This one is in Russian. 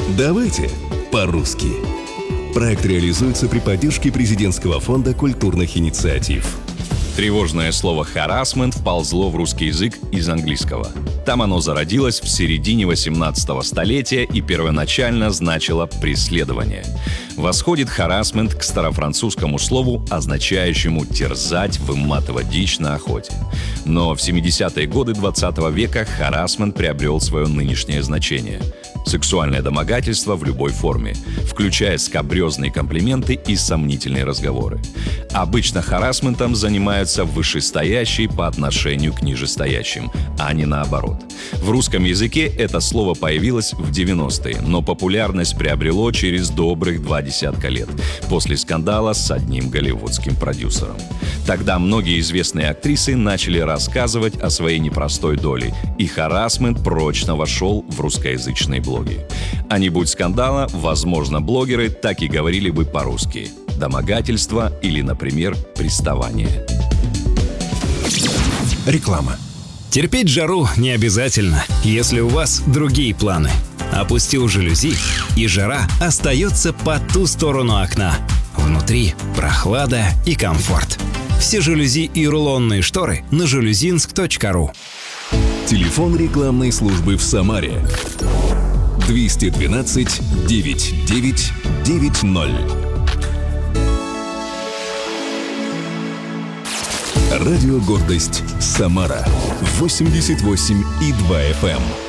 Давайте по-русски. Проект реализуется при поддержке Президентского фонда культурных инициатив. Тревожное слово «харассмент» вползло в русский язык из английского. Там оно зародилось в середине 18 столетия и первоначально значило «преследование». Восходит харассмент к старофранцузскому слову, означающему терзать, выматывать дичь на охоте. Но в 70-е годы 20 века харассмент приобрел свое нынешнее значение – сексуальное домогательство в любой форме, включая скабрёзные комплименты и сомнительные разговоры. Обычно харассментом занимаются вышестоящие по отношению к нижестоящим, а не наоборот. В русском языке это слово появилось в 90-е, но популярность приобрело через добрых 20 лет, после скандала с одним голливудским продюсером. Тогда многие известные актрисы начали рассказывать о своей непростой доле, и харассмент прочно вошел в русскоязычные блоги. А не будь скандала, возможно, блогеры так и говорили бы по-русски: домогательство или, например, приставание. Реклама. Терпеть жару не обязательно, если у вас другие планы. Опустил жалюзи, и жара остается по ту сторону окна. Внутри прохлада и комфорт. Все жалюзи и рулонные шторы на жалюзинск.ру. Телефон рекламной службы в Самаре 212 99 90. Радио «Гордость» Самара 88,2 FM.